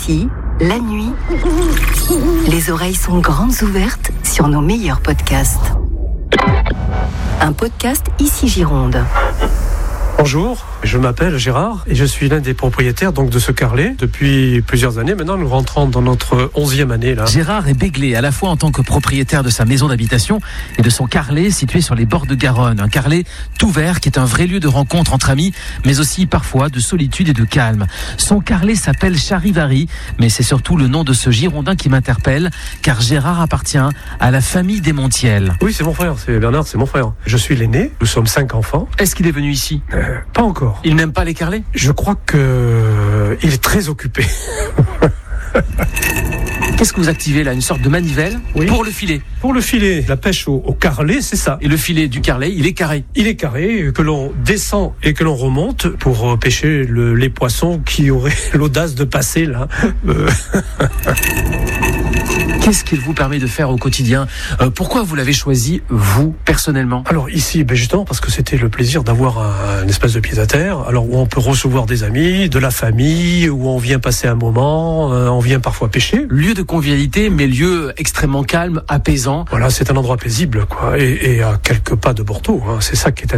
Ici, la nuit, les oreilles sont grandes ouvertes sur nos meilleurs podcasts. Un podcast Ici Gironde. Bonjour, je m'appelle Gérard et je suis l'un des propriétaires donc de ce carlet depuis plusieurs années. Maintenant, nous rentrons dans notre 11e année là. Gérard est béglé à la fois en tant que propriétaire de sa maison d'habitation et de son carlet situé sur les bords de Garonne. Un carlet tout vert qui est un vrai lieu de rencontre entre amis, mais aussi parfois de solitude et de calme. Son carlet s'appelle Charivari, mais c'est surtout le nom de ce Girondin qui m'interpelle, car Gérard appartient à la famille des Montiel. Oui, c'est mon frère, c'est Bernard, c'est mon frère. Je suis l'aîné, nous sommes 5 enfants. Est-ce qu'il est venu ici ? Pas encore. Il n'aime pas les carlets ? Je crois que il est très occupé. Qu'est-ce que vous activez là ? Une sorte de manivelle ? Oui. Pour le filet. Pour le filet, la pêche au carlet, c'est ça. Et le filet du carlet, il est carré. Il est carré, que l'on descend et que l'on remonte pour pêcher les poissons qui auraient l'audace de passer là. Qu'est-ce qu'il vous permet de faire au quotidien ? Pourquoi vous l'avez choisi, vous, personnellement ? Alors ici, justement, parce que c'était le plaisir d'avoir un espace de pied-à-terre, alors où on peut recevoir des amis, de la famille, où on vient passer un moment, on vient parfois pêcher. Lieu de convivialité, mais lieu extrêmement calme, apaisant. Voilà, c'est un endroit paisible, quoi, et à quelques pas de Bordeaux, hein, c'est ça qui est